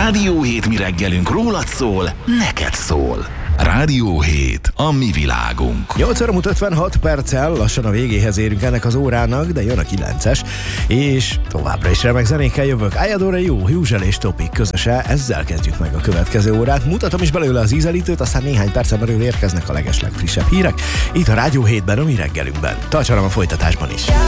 Rádió 7 mi reggelünk rólad szól, neked szól. Rádió 7, a mi világunk. 8 óra 56 perccel, lassan a végéhez érünk ennek az órának, de jön a 9-es, és továbbra is remek zenékkel jövök. Ayadora You, Hugel és Topic közöse, ezzel kezdjük meg a következő órát. Mutatom is belőle az ízelítőt, aztán néhány percen belül érkeznek a legeslegfrissebb hírek. Itt a Rádió 7-ben, a mi reggelünkben. Tartsanak a folytatásban is!